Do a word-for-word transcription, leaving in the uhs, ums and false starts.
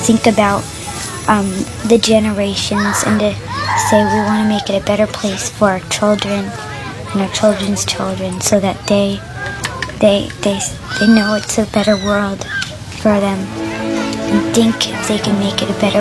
think about um, the generations and to say we want to make it a better place for our children and our children's children, so that they they they they know it's a better world for them, and think if they can make it a better